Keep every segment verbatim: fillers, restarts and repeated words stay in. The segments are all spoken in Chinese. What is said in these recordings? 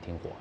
停火。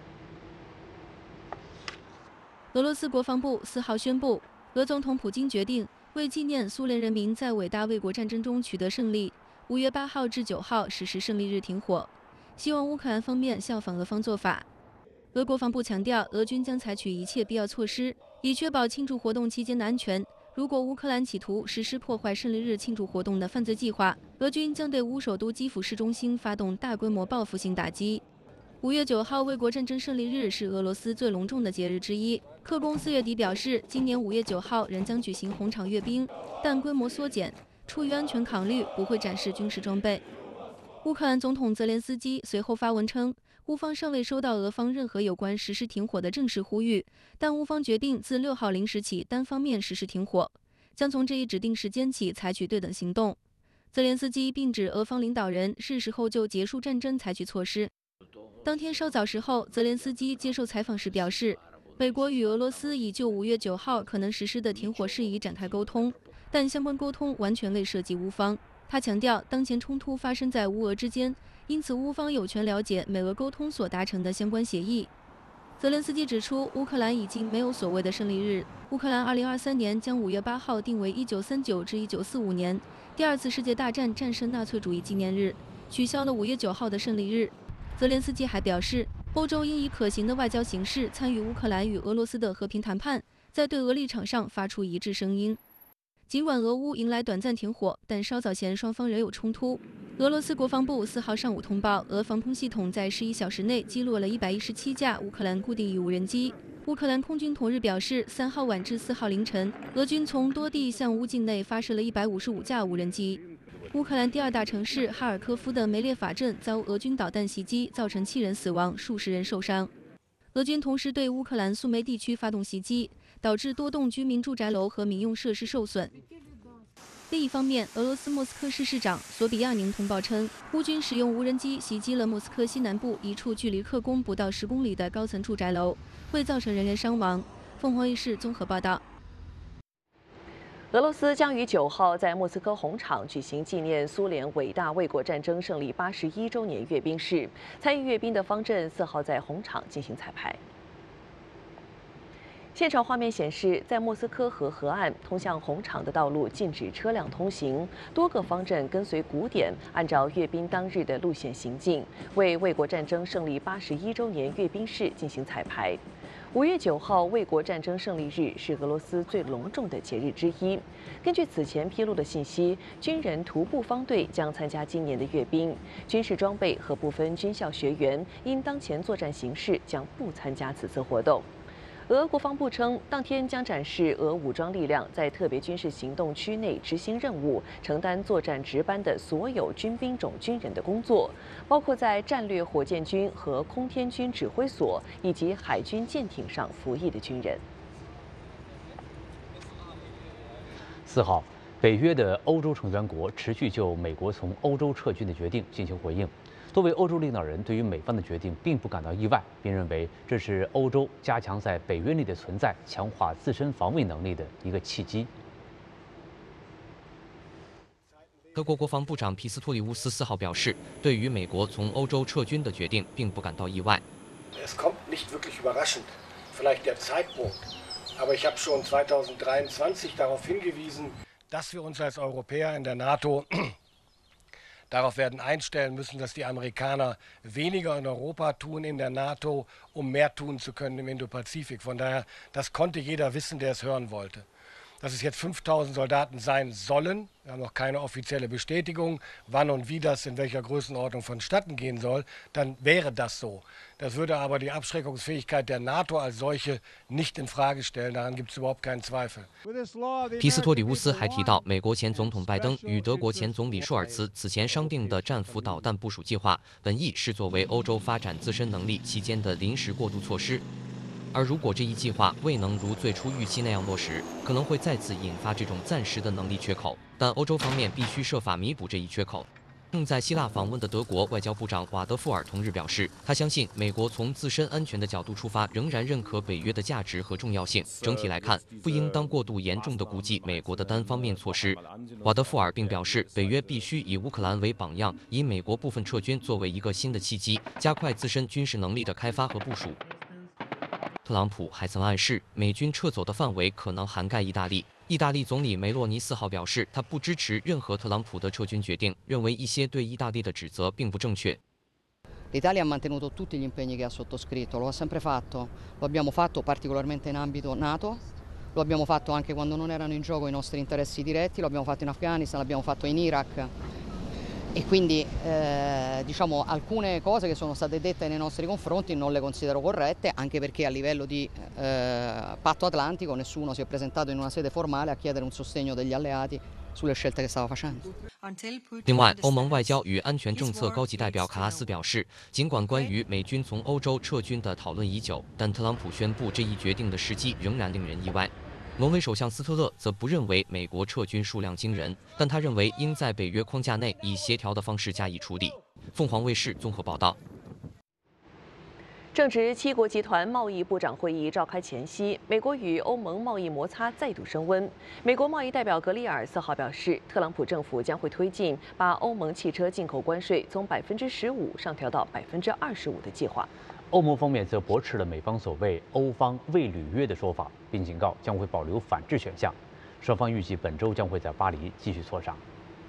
俄罗斯国防部四号宣布，俄总统普京决定为纪念苏联人民在伟大卫国战争中取得胜利，五月八号至九号实施胜利日停火，希望乌克兰方面效仿俄方做法。俄国防部强调，俄军将采取一切必要措施，以确保庆祝活动期间的安全。如果乌克兰企图实施破坏胜利日庆祝活动的犯罪计划，俄军将对乌首都基辅市中心发动大规模报复性打击。五月九号，卫国战争胜利日是俄罗斯最隆重的节日之一。克宫四月底表示，今年五月九号仍将举行红场阅兵，但规模缩减，出于安全考虑，不会展示军事装备。乌克兰总统泽连斯基随后发文称，乌方尚未收到俄方任何有关实施停火的正式呼吁，但乌方决定自六号零时起单方面实施停火，将从这一指定时间起采取对等行动。泽连斯基并指俄方领导人是时候就结束战争采取措施。当天稍早时候，泽连斯基接受采访时表示，美国与俄罗斯已就五月九号可能实施的停火事宜展开沟通，但相关沟通完全未涉及乌方。他强调，当前冲突发生在乌俄之间，因此乌方有权了解美俄沟通所达成的相关协议。泽连斯基指出，乌克兰已经没有所谓的胜利日。乌克兰二零二三年将五月八号定为一九三九至一九四五年第二次世界大战战胜纳粹主义纪念日，取消了五月九号的胜利日。泽连斯基还表示，欧洲应以可行的外交形式参与乌克兰与俄罗斯的和平谈判，在对俄立场上发出一致声音。尽管俄乌迎来短暂停火，但稍早前双方仍有冲突。俄罗斯国防部四号上午通报，俄防空系统在十一小时内击落了一百一十七架乌克兰固定翼无人机。乌克兰空军同日表示，三号晚至四号凌晨，俄军从多地向乌境内发射了一百五十五架无人机。乌克兰第二大城市哈尔科夫的梅列法镇遭俄军导弹袭击，造成七人死亡，数十人受伤。俄军同时对乌克兰苏梅地区发动袭击，导致多栋居民住宅楼和民用设施受损。另一方面，俄罗斯莫斯科市市长索比亚宁通报称，乌军使用无人机袭击了莫斯科西南部一处距离克宫不到十公里的高层住宅楼，未造成人员伤亡。凤凰卫视综合报道。 俄罗斯将于九号在莫斯科红场举行纪念苏联伟大卫国战争胜利八十一周年阅兵式。参与阅兵的方阵四号在红场进行彩排。现场画面显示，在莫斯科河河岸通向红场的道路禁止车辆通行，多个方阵跟随鼓点，按照阅兵当日的路线行进，为卫国战争胜利八十一周年阅兵式进行彩排。五月九号，卫国战争胜利日是俄罗斯最隆重的节日之一。根据此前披露的信息，军人徒步方队将参加今年的阅兵，军事装备和部分军校学员因当前作战形势将不参加此次活动。俄国防部称，当天将展示俄武装力量在特别军事行动区内执行任务、承担作战值班的所有军兵种军人的工作，包括在战略火箭军和空天军指挥所以及海军舰艇上服役的军人。 四号，北约的欧洲成员国持续就美国从欧洲撤军的决定进行回应。多位欧洲领导人对于美方的决定并不感到意外，并认为这是欧洲加强在北约内的存在、强化自身防卫能力的一个契机。 德国国防部长皮斯托里乌斯四号表示，对于美国从欧洲撤军的决定并不感到意外。 Es kommt nicht wirklich überraschend, vielleicht der Zeitpunkt, aber ich habe schon zweitausenddreiundzwanzig darauf hingewiesen, dass wir uns als Europäer in der NATO darauf werden einstellen müssen, dass die Amerikaner weniger in Europa tun, in der NATO, um mehr tun zu können im Indopazifik. Von daher, das konnte jeder wissen, der es hören wollte. Dass es jetzt fünftausend Soldaten sein sollen, wir haben noch keine offizielle Bestätigung, wann und wie das in welcher Größenordnung vonstatten gehen soll, dann wäre das so. Das würde aber die Abschreckungsfähigkeit der NATO als solche nicht in Frage stellen, daran gibt es überhaupt keinen Zweifel. 皮斯托里乌斯还提到，美国前总统拜登与德国前总理舒尔茨此前商定的战斧导弹部署计划，本意是作为欧洲发展自身能力期间的临时过渡措施。而如果这一计划未能如最初预期那样落实，可能会再次引发这种暂时的能力缺口。但欧洲方面必须设法弥补这一缺口。 正在希腊访问的德国外交部长瓦德富尔同日表示，他相信美国从自身安全的角度出发，仍然认可北约的价值和重要性。整体来看，不应当过度严重地估计美国的单方面措施。瓦德富尔并表示，北约必须以乌克兰为榜样，以美国部分撤军作为一个新的契机，加快自身军事能力的开发和部署。特朗普还曾暗示，美军撤走的范围可能涵盖意大利。意大利总理梅洛尼四号表示，他不支持任何特朗普的撤军决定，认为一些对意大利的指责并不正确。 L'Italia ha mantenuto tutti gli impegni che ha sottoscritto, lo ha sempre fatto, lo abbiamo fatto particolarmente in ambito NATO, lo abbiamo fatto anche quando non erano in gioco i nostri interessi diretti, lo abbiamo fatto in Afghanistan, l'abbiamo fatto in Iraq. E quindi eh, diciamo alcune cose che sono state dette nei nostri confronti non le considero corrette, anche perché a livello di eh, patto atlantico nessuno si è presentato in una sede formale a chiedere un sostegno degli alleati sulle scelte che stava facendo. 另外，欧盟外交与安全政策高级代表卡拉斯表示，尽管关于美军从欧洲撤军的讨论已久，但特朗普宣布这一决定的时机仍然令人意外。挪威首相斯特勒则不认为美国撤军数量惊人，但他认为应在北约框架内以协调的方式加以处理。凤凰卫视综合报道。 正值七国集团贸易部长会议召开前夕，美国与欧盟贸易摩擦再度升温。美国贸易代表格里尔四号表示，特朗普政府将会推进把欧盟汽车进口关税从百分之十五上调到百分之二十五的计划。 欧盟方面则驳斥了美方所谓“欧方未履约”的说法，并警告将会保留反制选项。双方预计本周将会在巴黎继续磋商。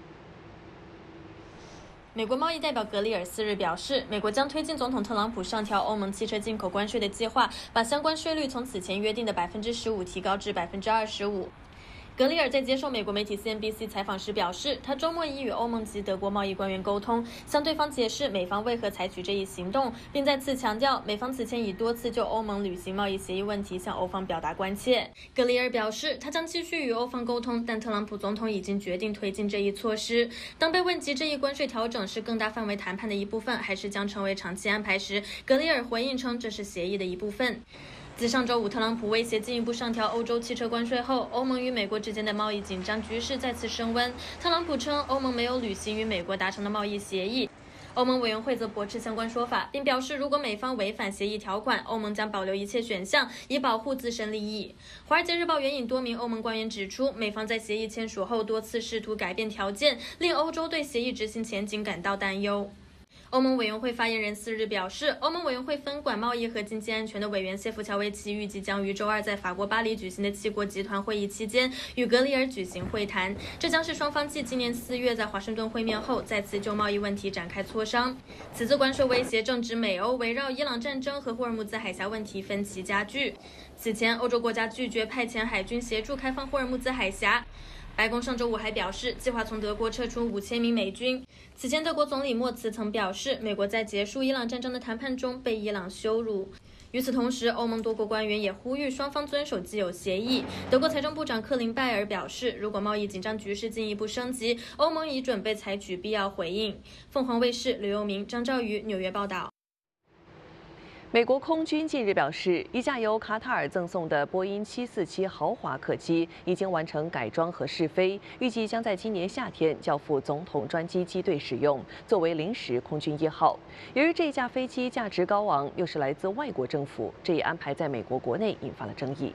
美国贸易代表格里尔四日表示，美国将推进总统特朗普上调欧盟汽车进口关税的计划，把相关税率从此前约定的百分之十五提高至百分之二十五。格里尔在接受美国媒体 C N B C 采访时表示，他周末已与欧盟及德国贸易官员沟通，向对方解释美方为何采取这一行动，并再次强调美方此前已多次就欧盟履行贸易协议问题向欧方表达关切。格里尔表示，他将继续与欧方沟通，但特朗普总统已经决定推进这一措施。当被问及这一关税调整是更大范围谈判的一部分，还是将成为长期安排时，格里尔回应称这是协议的一部分。自上周五特朗普威胁进一步上调欧洲汽车关税后，欧盟与美国之间的贸易紧张局势再次升温。特朗普称欧盟没有履行与美国达成的贸易协议，欧盟委员会则驳斥相关说法，并表示如果美方违反协议条款，欧盟将保留一切选项以保护自身利益。《华尔街日报》援引多名欧盟官员指出，美方在协议签署后多次试图改变条件，令欧洲对协议执行前景感到担忧。欧盟委员会发言人四日表示，欧盟委员会分管贸易和经济安全的委员谢夫乔维奇预计将于周二在法国巴黎举行的七国集团会议期间与格里尔举行会谈，这将是双方继今年四月在华盛顿会面后再次就贸易问题展开磋商。此次关税威胁正值美欧围绕伊朗战争和霍尔木兹海峡问题分歧加剧。此前，欧洲国家拒绝派遣海军协助开放霍尔木兹海峡。白宫上周五还表示，计划从德国撤出五千名美军。此前，德国总理默茨曾表示，美国在结束伊朗战争的谈判中被伊朗羞辱。与此同时，欧盟多国官员也呼吁双方遵守既有协议。德国财政部长克林拜尔表示，如果贸易紧张局势进一步升级，欧盟已准备采取必要回应。凤凰卫视刘佑明、张兆宇纽约报道。 美国空军近日表示，一架由卡塔尔赠送的波音七四七豪华客机已经完成改装和试飞，预计将在今年夏天交付总统专机机队使用，作为临时空军一号。由于这架飞机价值高昂，又是来自外国政府，这一安排在美国国内引发了争议。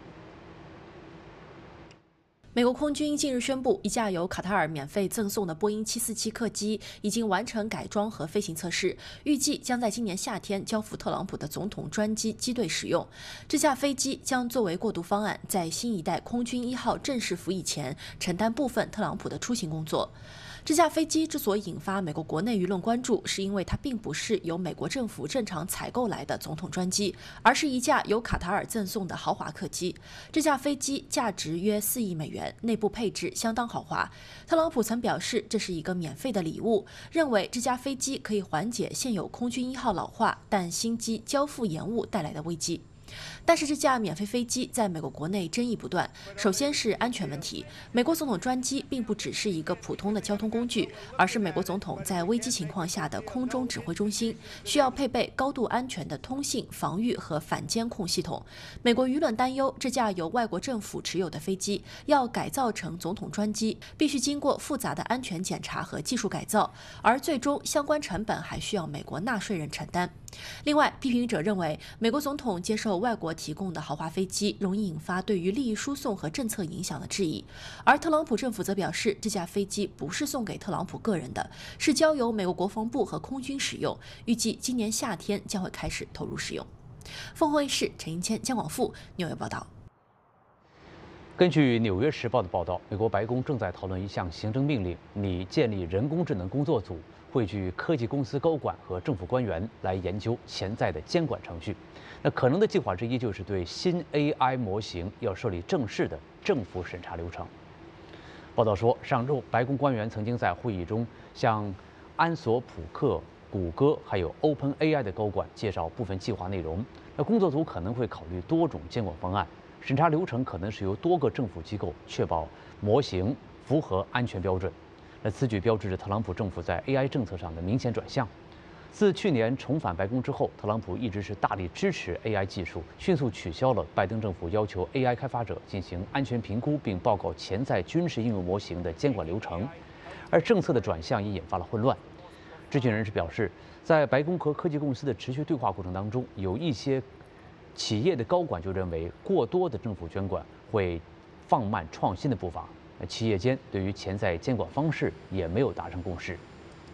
美国空军近日宣布，一架由卡塔尔免费赠送的波音七四七客机已经完成改装和飞行测试，预计将在今年夏天交付特朗普的总统专机机队使用。这架飞机将作为过渡方案，在新一代空军一号正式服役前，承担部分特朗普的出行工作。这架飞机之所以引发美国国内舆论关注，是因为它并不是由美国政府正常采购来的总统专机，而是一架由卡塔尔赠送的豪华客机。这架飞机价值约四亿美元，内部配置相当豪华。特朗普曾表示这是一个免费的礼物，认为这架飞机可以缓解现有空军一号老化，但新机交付延误带来的危机。 但是这架免费飞机在美国国内争议不断。首先是安全问题，美国总统专机并不只是一个普通的交通工具，而是美国总统在危机情况下的空中指挥中心，需要配备高度安全的通信、防御和反监控系统。美国舆论担忧，这架由外国政府持有的飞机要改造成总统专机，必须经过复杂的安全检查和技术改造，而最终相关成本还需要美国纳税人承担。另外，批评者认为，美国总统接受外国提供的豪华飞机容易引发对于利益输送和政策影响的质疑，而特朗普政府则表示，这架飞机不是送给特朗普个人的，是交由美国国防部和空军使用，预计今年夏天将会开始投入使用。凤凰卫视陈英谦、姜广富纽约报道。 根据《纽约时报》的报道，美国白宫正在讨论一项行政命令，拟建立人工智能工作组，汇聚科技公司高管和政府官员来研究潜在的监管程序。那可能的计划之一就是对新 A I 模型要设立正式的政府审查流程。报道说，上周白宫官员曾经在会议中向安索普克、谷歌还有 OpenAI 的高管介绍部分计划内容。那工作组可能会考虑多种监管方案。审查流程可能是由多个政府机构确保模型符合安全标准。那此举标志着特朗普政府在 A I 政策上的明显转向。自去年重返白宫之后，特朗普一直是大力支持 A I 技术，迅速取消了拜登政府要求 A I 开发者进行安全评估并报告潜在军事应用模型的监管流程。而政策的转向也引发了混乱。知情人士表示，在白宫和科技公司的持续对话过程当中，有一些企业的高管就认为，过多的政府监管会放慢创新的步伐。企业间对于潜在监管方式也没有达成共识。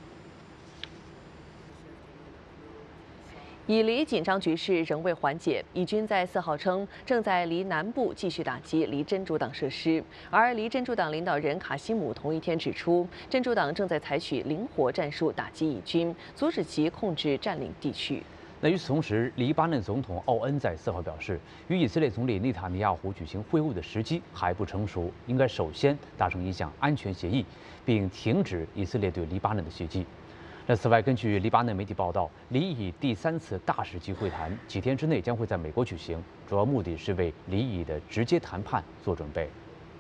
以黎紧张局势仍未缓解，以军在四号称正在黎南部继续打击黎真主党设施，而黎真主党领导人卡西姆同一天指出，真主党正在采取灵活战术打击以军，阻止其控制占领地区。 那与此同时，黎巴嫩总统奥恩在四号表示，与以色列总理内塔尼亚胡举行会晤的时机还不成熟，应该首先达成一项安全协议，并停止以色列对黎巴嫩的袭击。那此外，根据黎巴嫩媒体报道，黎以第三次大使级会谈几天之内将会在美国举行，主要目的是为黎以的直接谈判做准备。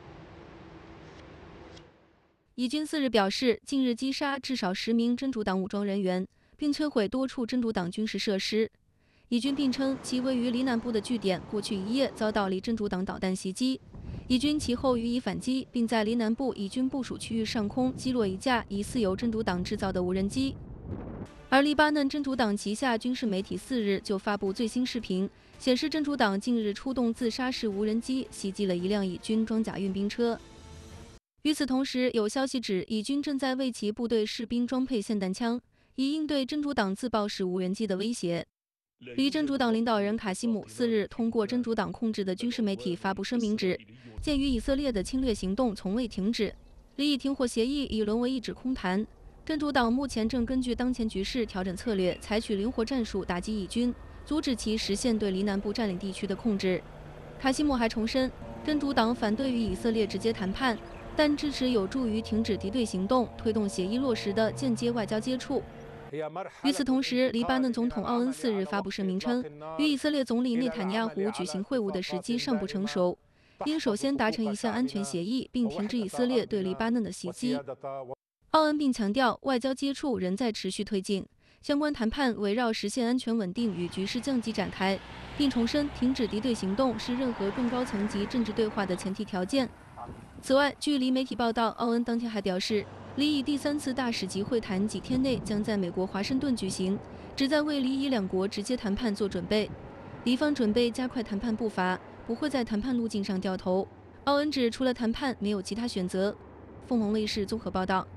以军四日表示，近日击杀至少十名真主党武装人员，并摧毁多处真主党军事设施。以军并称，其位于黎南部的据点过去一夜遭到黎真主党导弹袭击。以军其后予以反击，并在黎南部以军部署区域上空击落一架疑似由真主党制造的无人机。而黎巴嫩真主党旗下军事媒体四日就发布最新视频，显示真主党近日出动自杀式无人机袭击了一辆以军装甲运兵车。与此同时，有消息指，以军正在为其部队士兵装配霰弹枪，以应对真主党自爆式无人机的威胁。黎真主党领导人卡西姆四日通过真主党控制的军事媒体发布声明指，鉴于以色列的侵略行动从未停止，黎以停火协议已沦为一纸空谈。真主党目前正根据当前局势调整策略，采取灵活战术打击以军，阻止其实现对黎南部占领地区的控制。卡西姆还重申，真主党反对与以色列直接谈判，但支持有助于停止敌对行动、推动协议落实的间接外交接触。与此同时，黎巴嫩总统奥恩四日发布声明称，与以色列总理内塔尼亚胡举行会晤的时机尚不成熟，应首先达成一项安全协议，并停止以色列对黎巴嫩的袭击。奥恩并强调，外交接触仍在持续推进，相关谈判围绕实现安全稳定与局势降级展开，并重申停止敌对行动是任何更高层级政治对话的前提条件。此外，据黎媒体报道，奥恩当天还表示，黎以第三次大使级会谈几天内将在美国华盛顿举行，旨在为黎以两国直接谈判做准备。黎方准备加快谈判步伐，不会在谈判路径上掉头。奥恩指，除了谈判，没有其他选择。凤凰卫视综合报道。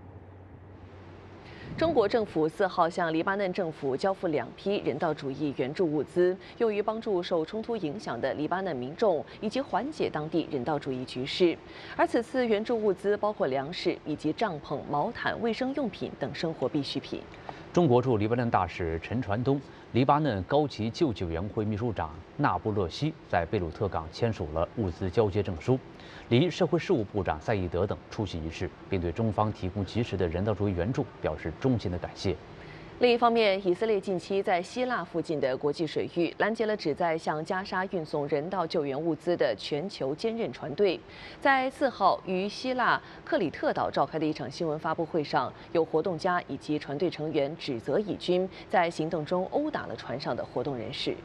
中国政府四号向黎巴嫩政府交付两批人道主义援助物资，用于帮助受冲突影响的黎巴嫩民众以及缓解当地人道主义局势。而此次援助物资包括粮食以及帐篷、毛毯、卫生用品等生活必需品。 中国驻黎巴嫩大使陈传东、黎巴嫩高级救济委员会秘书长纳布勒西在贝鲁特港签署了物资交接证书。黎社会事务部长赛义德等出席仪式，并对中方提供及时的人道主义援助表示衷心的感谢。 另一方面，以色列近期在希腊附近的国际水域拦截了旨在向加沙运送人道救援物资的全球坚韧船队。在四号于希腊克里特岛召开的一场新闻发布会上，有活动家以及船队成员指责以军在行动中殴打了船上的活动人士。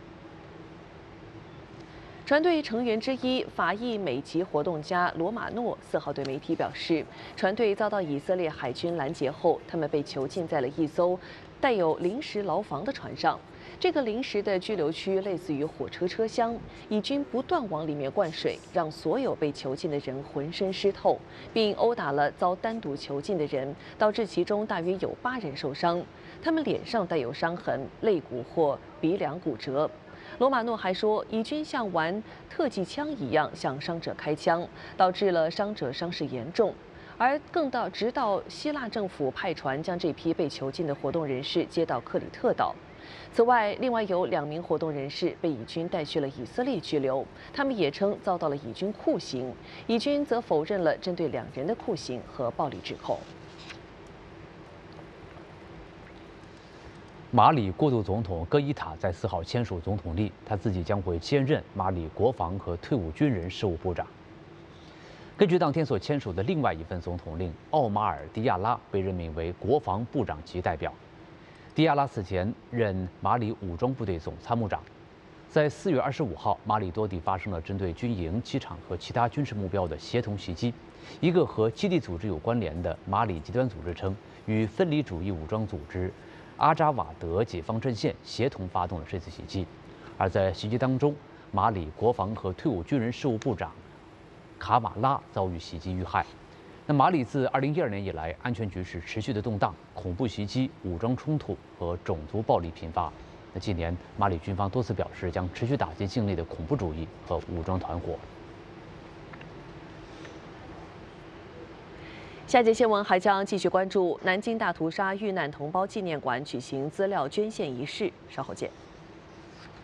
船队成员之一法裔美籍活动家罗马诺四号对媒体表示，船队遭到以色列海军拦截后，他们被囚禁在了一艘带有临时牢房的船上。这个临时的拘留区类似于火车车厢，以军不断往里面灌水，让所有被囚禁的人浑身湿透，并殴打了遭单独囚禁的人，导致其中大约有八人受伤，他们脸上带有伤痕，肋骨或鼻梁骨折。罗马诺还说，以军像玩特技枪一样向伤者开枪，导致了伤者伤势严重。而更到直到希腊政府派船将这批被囚禁的活动人士接到克里特岛。此外，另外有两名活动人士被以军带去了以色列拘留，他们也称遭到了以军酷刑，以军则否认了针对两人的酷刑和暴力指控。 马里过渡总统戈伊塔在四号签署总统令，他自己将会兼任马里国防和退伍军人事务部长。根据当天所签署的另外一份总统令，奥马尔·迪亚拉被任命为国防部长级代表。迪亚拉此前任马里武装部队总参谋长。在四月二十五号，马里多地发生了针对军营、机场和其他军事目标的协同袭击。一个和基地组织有关联的马里极端组织称，与分离主义武装组织阿扎瓦德解放阵线协同发动了这次袭击。而在袭击当中，马里国防和退伍军人事务部长卡马拉遭遇袭击遇害。那马里自二零一二年以来，安全局势持续的动荡，恐怖袭击、武装冲突和种族暴力频发。那近年，马里军方多次表示将持续打击境内的恐怖主义和武装团伙。 下节新闻还将继续关注南京大屠杀遇难同胞纪念馆举行资料捐献仪式，稍后见。